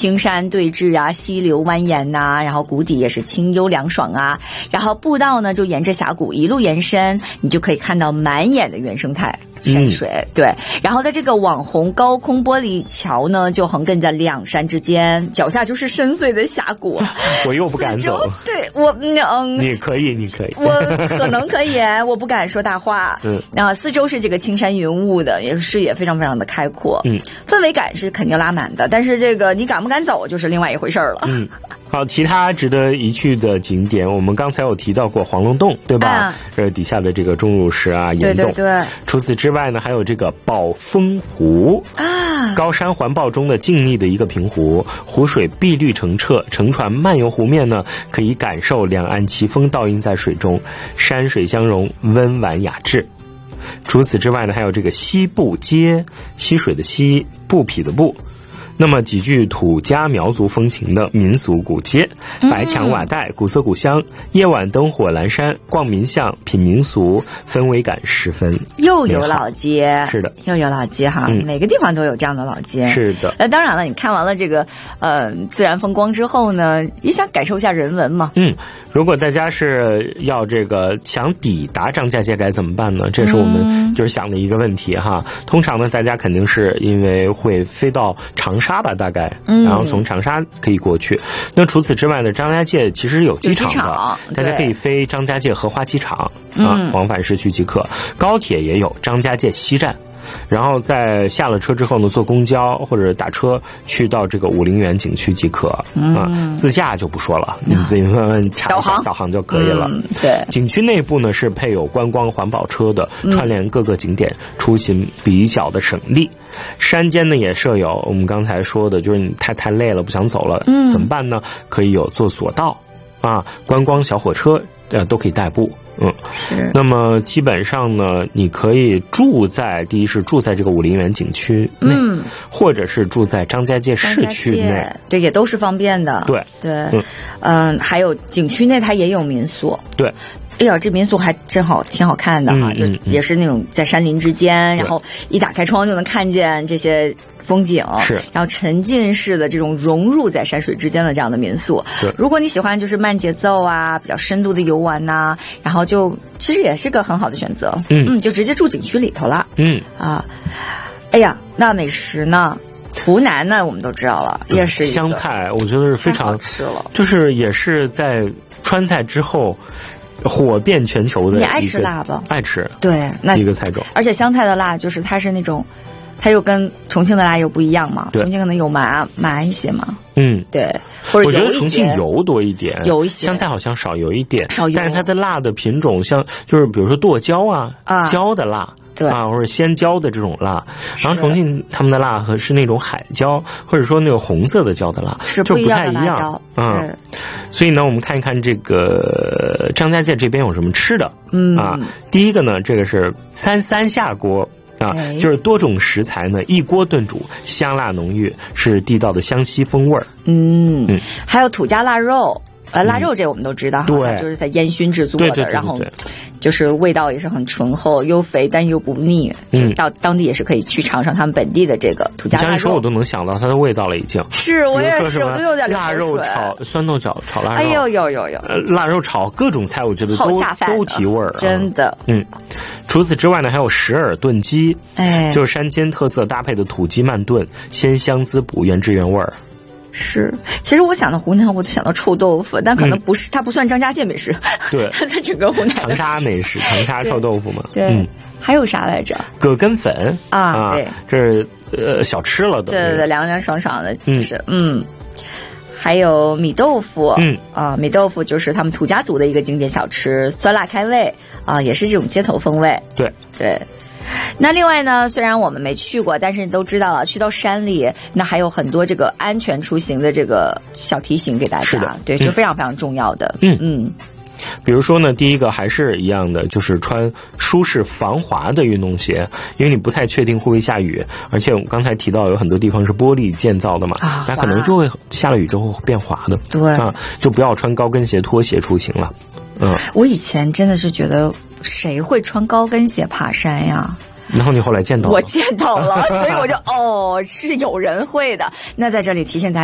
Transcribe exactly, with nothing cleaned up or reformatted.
青山对峙啊，溪流蜿蜒呐、啊，然后谷底也是清幽凉爽啊。然后步道呢就沿着峡谷一路延伸，你就可以看到满眼的原生态山水、嗯、对。然后在这个网红高空玻璃桥呢就横亘在两山之间，脚下就是深邃的峡谷。 我又不敢走。 对，我嗯你可以你可以我可能可以我不敢说大话。嗯，然后四周是这个青山云雾的，也是视野非常非常的开阔。嗯，氛围感是肯定拉满的，但是这个你敢不敢走就是另外一回事了。 嗯，好，其他值得一去的景点，我们刚才有提到过黄龙洞，对吧？啊、呃，底下的这个钟乳石啊，岩洞。 对对对。 除此之外呢，还有这个宝峰湖啊，高山环抱中的静谧的一个平湖，湖水碧绿澄澈，乘船漫游湖面呢，可以感受两岸奇峰倒映在水中，山水相融，温婉雅致。除此之外呢，还有这个西部街，溪水的溪，布匹的布。那么几具土家苗族风情的民俗古街，白墙瓦带，古色古香，夜晚灯火阑珊，逛民巷品民俗，氛围感十分又有老街。 是的， 又有老街哈、嗯、每个地方都有这样的老街。 是的。 那当然了，你看完了这个呃自然风光之后呢，也想感受一下人文嘛。 嗯，如果大家是要这个想抵达张家界该怎么办呢？这是我们就是想的一个问题哈。嗯、通常呢，大家肯定是因为会飞到长沙吧，大概，然后从长沙可以过去。嗯、那除此之外呢，张家界其实有机场的， 机场大家可以飞张家界荷花机场啊，往返市区即可。高铁也有张家界西站。然后在下了车之后呢，坐公交或者打车去到这个武陵源景区即可。嗯、啊，自驾就不说了，你自己慢慢查一下导航就可以了。 嗯、对， 景区内部呢是配有观光环保车的，串联各个景点，出行比较的省力。山间呢也设有我们刚才说的，就是你太太累了不想走了，嗯，怎么办呢？可以有坐索道啊，观光小火车呃都可以代步。嗯， 是。 那么基本上呢，你可以住在第一是住在这个武陵源景区内，嗯，或者是住在张家界市区内， 对，也都是方便的。 对对，嗯、呃，还有景区内它也有民宿。 对。 哎呀，这民宿还真好，挺好看的哈、嗯嗯嗯，就也是那种在山林之间，然后一打开窗就能看见这些风景， 是， 然后沉浸式的这种融入在山水之间的这样的民宿。 对， 如果你喜欢就是慢节奏啊，比较深度的游玩呐、啊，然后就其实也是个很好的选择。嗯嗯，就直接住景区里头了。嗯啊，哎呀，那美食呢？湖南呢，我们都知道了，也是湘菜，我觉得是非常好吃了， 就是也是在川菜之后火遍全球的。 你爱吃辣吧？ 爱吃。 对，那一个菜种。 而且湘菜的辣就是它是那种，它又跟重庆的辣又不一样嘛。重庆可能有麻麻一些嘛。嗯，对。或者我觉得重庆油多一点， 有一些。 湘菜好像少有一点， 少有。 但是它的辣的品种像就是比如说剁椒啊，啊椒的辣。 对啊，或者鲜椒的这种辣，然后重庆他们的辣和是那种海椒，或者说那种红色的椒的辣， 是就不太一样。 样嗯，所以呢，我们看一看这个张家界这边有什么吃的。嗯啊，第一个呢，这个是三三下锅啊，就是多种食材呢一锅炖煮，香辣浓郁，是地道的湘西风味儿。 嗯嗯，还有土家腊肉。呃，腊肉这我们都知道哈、嗯，对，就是在烟熏制作的， 对对对对对， 然后就是味道也是很醇厚，又肥但又不腻。嗯，到当地也是可以去尝尝他们本地的这个土家腊肉。 你说我都能想到它的味道了，已经。 是，我也是，我都有点流口水。 腊肉炒酸豆角炒腊肉， 哎呦呦呦呦！ 呃，腊肉炒各种菜，我觉得都都提味儿、啊， 真的。 嗯，除此之外呢，还有石耳炖鸡，哎，就是山间特色搭配的土鸡慢炖，鲜香滋补，原汁原味儿。 是，其实我想到湖南，我就想到臭豆腐，但可能不是，嗯、它不算张家界美食。 对， 它在整个湖南。 长沙美食，长沙臭豆腐嘛。 对，嗯、还有啥来着？ 葛根粉啊，啊对， 这是呃小吃了都。 对对对，凉凉爽爽的，就是嗯。嗯还有米豆腐，嗯啊，米豆腐就是他们土家族的一个经典小吃，酸辣开胃啊，也是这种街头风味。 对对。那另外呢，虽然我们没去过，但是都知道了，去到山里，那还有很多这个安全出行的这个小提醒给大家， 是的， 对，就非常非常重要的。 嗯嗯。 比如说呢，第一个还是一样的，就是穿舒适防滑的运动鞋，因为你不太确定会不会下雨，而且我们刚才提到有很多地方是玻璃建造的嘛， 啊、 那可能就会下了雨之后变滑的。 对啊，就不要穿高跟鞋、拖鞋出行了。嗯， 我以前真的是觉得谁会穿高跟鞋爬山呀？ 然后你后来见到了？ 我见到了，所以我就哦，是有人会的。那在这里提醒大家。